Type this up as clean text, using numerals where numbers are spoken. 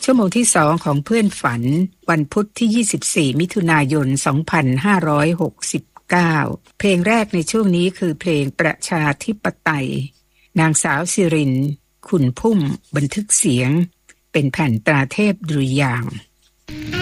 ชั่วโมงที่2ของเพื่อนฝันวันพุธที่24มิถุนายน2569เพลงแรกในช่วงนี้คือเพลงประชาธิปไตยนางสาวสิรินขุนพุ่มบันทึกเสียงเป็นแผ่นตราเทพดุริยางค์